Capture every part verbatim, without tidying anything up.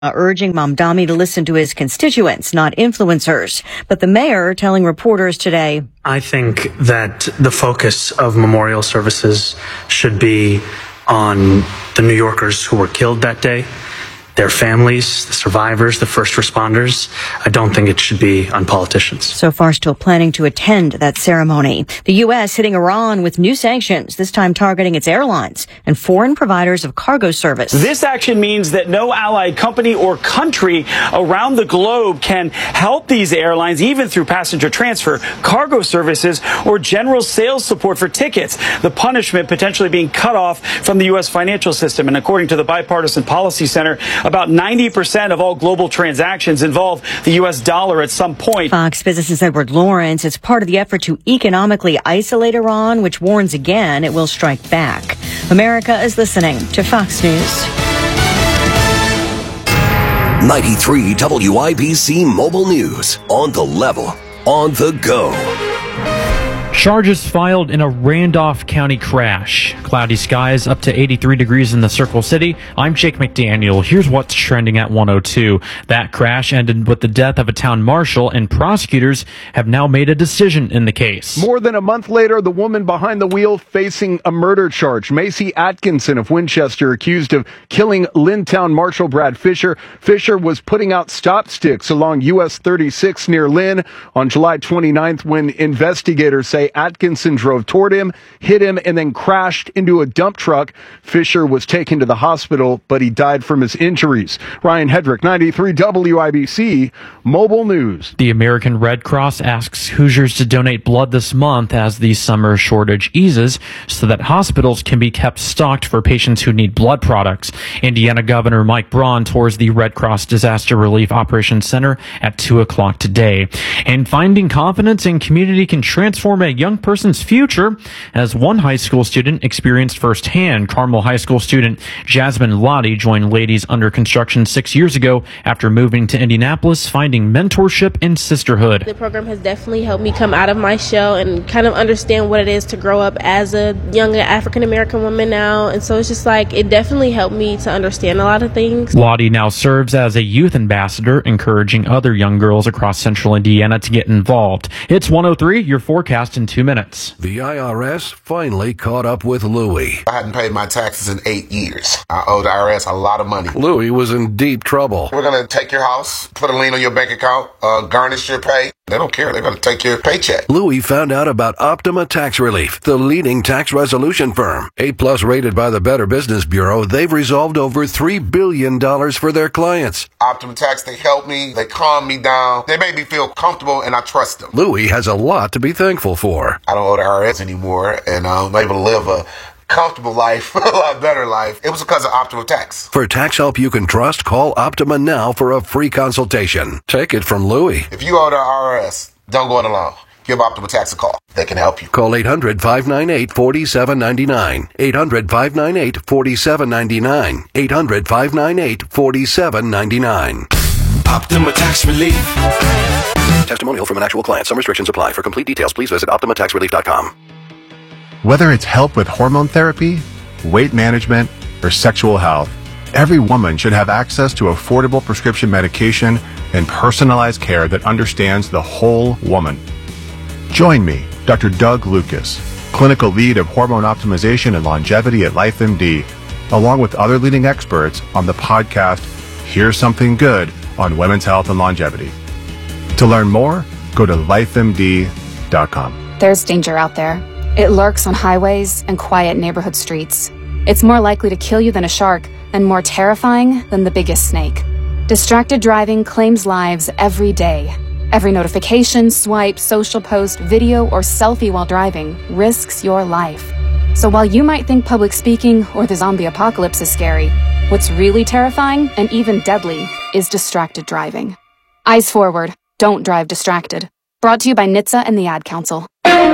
Uh, urging Mamdani to listen to his constituents, not influencers. But the mayor telling reporters today, I think that the focus of memorial services should be on the New Yorkers who were killed that day, their families, the survivors, the first responders. I don't think it should be on politicians. So far, still planning to attend that ceremony. The U S hitting Iran with new sanctions, this time targeting its airlines and foreign providers of cargo service. This action means that no allied company or country around the globe can help these airlines, even through passenger transfer, cargo services, or general sales support for tickets. The punishment potentially being cut off from the U S financial system. And according to the Bipartisan Policy Center, about ninety percent of all global transactions involve the U S dollar at some point. Fox Business's Edward Lawrence. It's part of the effort to economically isolate Iran, which warns again it will strike back. America is listening to Fox News. ninety-three W I B C Mobile News. On the level. On the go. Charges filed in a Randolph County crash. Cloudy skies up to eighty-three degrees in the Circle City. I'm Jake McDaniel. Here's what's trending at one oh two. That crash ended with the death of a town marshal, and prosecutors have now made a decision in the case. More than a month later, the woman behind the wheel facing a murder charge. Macy Atkinson of Winchester, accused of killing Lynn-town Marshal Brad Fisher. Fisher was putting out stop sticks along U S thirty-six near Lynn on July twenty-ninth when investigators say Atkinson drove toward him, hit him, and then crashed into a dump truck. Fisher was taken to the hospital, but he died from his injuries. Ryan Hedrick, ninety-three W I B C Mobile News. The American Red Cross asks Hoosiers to donate blood this month as the summer shortage eases so that hospitals can be kept stocked for patients who need blood products. Indiana Governor Mike Braun tours the Red Cross Disaster Relief Operations Center at two o'clock today. And finding confidence in community can transform a young person's future, as one high school student experienced firsthand. Carmel High School student Jasmine Lottie joined Ladies Under Construction six years ago after moving to Indianapolis, finding mentorship and sisterhood. The program has definitely helped me come out of my shell and kind of understand what it is to grow up as a young African American woman now. And so it's just like, it definitely helped me to understand a lot of things. Lottie now serves as a youth ambassador, encouraging other young girls across central Indiana to get involved. It's one oh three, your forecast in two minutes. The I R S finally caught up with Louie. I hadn't paid my taxes in eight years. I owe the I R S a lot of money. Louie was in deep trouble. We're going to take your house, put a lien on your bank account, uh, garnish your pay. They don't care. They're going to take your paycheck. Louie found out about Optima Tax Relief, the leading tax resolution firm. A-plus rated by the Better Business Bureau, they've resolved over three billion dollars for their clients. Optima Tax, they help me. They calm me down. They make me feel comfortable, and I trust them. Louie has a lot to be thankful for. I don't owe the I R S anymore, and I'm able to live a comfortable life, a lot better life. It was because of Optima Tax. For tax help you can trust, call Optima now for a free consultation. Take it from Louie. If you owe the I R S, don't go it alone. Give Optima Tax a call. They can help you. Call eight hundred, five nine eight, four seven nine nine. eight hundred, five nine eight, four seven nine nine. eight hundred, five nine eight, four seven nine nine. Optima Tax Relief. Testimonial from an actual client. Some restrictions apply. For complete details, please visit optima tax relief dot com. Whether it's help with hormone therapy, weight management, or sexual health, every woman should have access to affordable prescription medication and personalized care that understands the whole woman. Join me, Doctor Doug Lucas, clinical lead of hormone optimization and longevity at LifeMD, along with other leading experts on the podcast Here's Something Good on Women's Health and Longevity. To learn more, go to life M D dot com. There's danger out there. It lurks on highways and quiet neighborhood streets. It's more likely to kill you than a shark, and more terrifying than the biggest snake. Distracted driving claims lives every day. Every notification, swipe, social post, video, or selfie while driving risks your life. So while you might think public speaking or the zombie apocalypse is scary, what's really terrifying and even deadly is distracted driving. Eyes forward. Don't drive distracted. Brought to you by N H T S A and the Ad Council.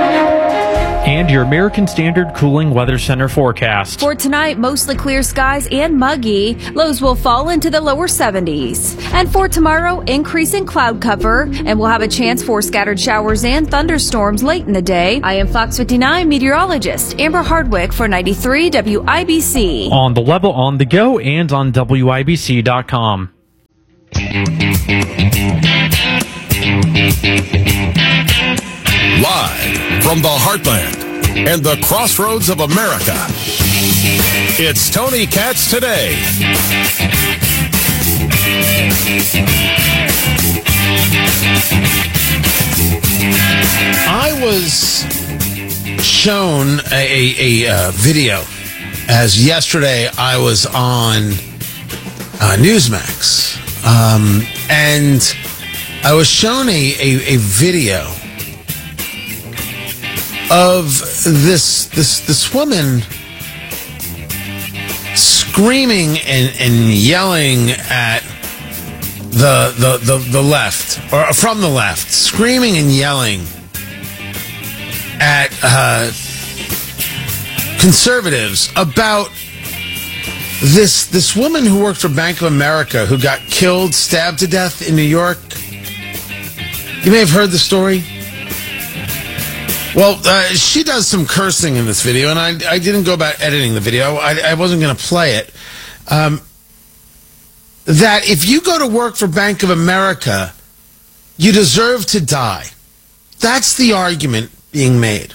And your American Standard Cooling Weather Center forecast. For tonight, mostly clear skies and muggy. Lows will fall into the lower seventies. And for tomorrow, increasing cloud cover, and we'll have a chance for scattered showers and thunderstorms late in the day. I am Fox fifty-nine meteorologist Amber Hardwick for ninety-three W I B C. On the level, on the go, and on W I B C dot com. Live from the heartland and the crossroads of America, it's Tony Katz Today. I was shown a, a, a uh, video as yesterday I was on uh, Newsmax, um, and I was shown a, a, a video of this this this woman screaming and, and yelling at the, the the the left, or from the left, screaming and yelling at uh, conservatives about this this woman who worked for Bank of America who got killed, stabbed to death in New York. You may have heard the story. Well, uh, she does some cursing in this video, and I, I didn't go about editing the video. I, I wasn't going to play it. Um, that if you go to work for Bank of America, you deserve to die. That's the argument being made.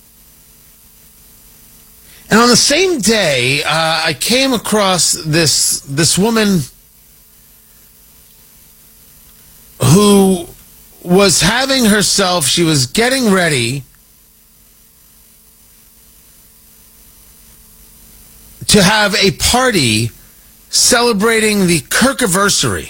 And on the same day, uh, I came across this this woman who was having herself, she was getting ready to have a party celebrating the Kirkiversary.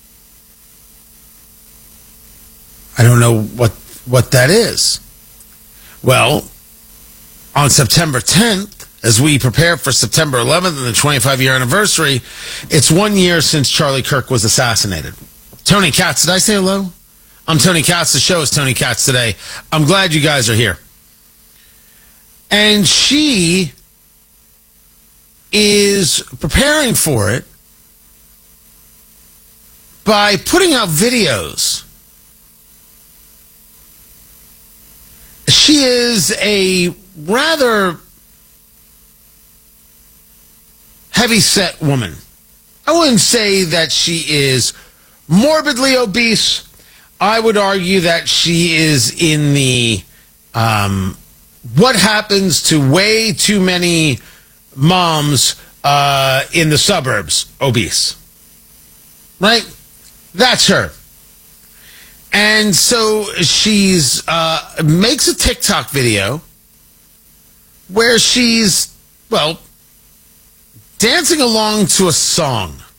I don't know what, what that is. Well, on September tenth, as we prepare for September eleventh and the twenty-five year anniversary, it's one year since Charlie Kirk was assassinated. Tony Katz, did I say hello? I'm Tony Katz. The show is Tony Katz Today. I'm glad you guys are here. And she is preparing for it by putting out videos. She is a rather heavy-set woman. I wouldn't say that she is morbidly obese. I would argue that she is in the um, what happens to way too many moms uh, in the suburbs obese. Right? That's her. And so she's uh, makes a TikTok video where she's, well, dancing along to a song.